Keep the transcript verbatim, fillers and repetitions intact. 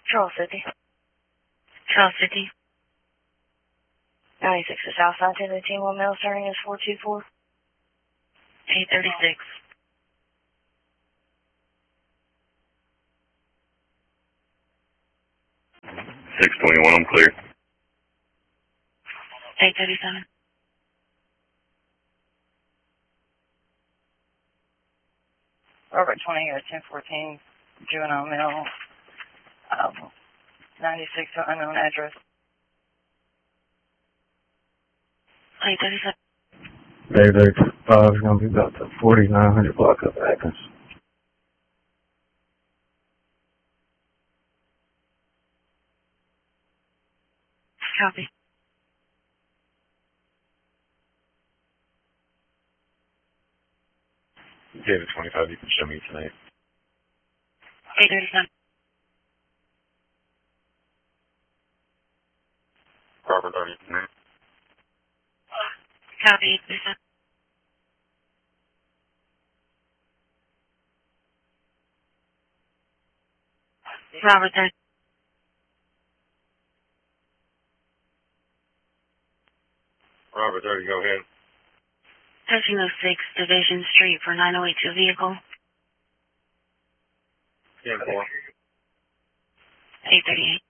Charles fifty. Charles fifty. ninety-six to Southside, ten fifteen, one male starting is four two four. eight thirty-six. six twenty-one, I'm clear. eight thirty-seven. Robert twenty or ten fourteen, juvenile male, um, ninety-six to unknown address. eight thirty-seven. Day thirty-five is going to be about the forty-nine hundred block of Atkins. Copy. David twenty-five, you can show me tonight. eight thirty-seven. Robert, are you tonight? Copy. eight thirty-seven. Robert thirty. Robert thirty, go ahead. thirteen oh six Division Street for nine oh eight two vehicle. ten four. eight thirty-eight.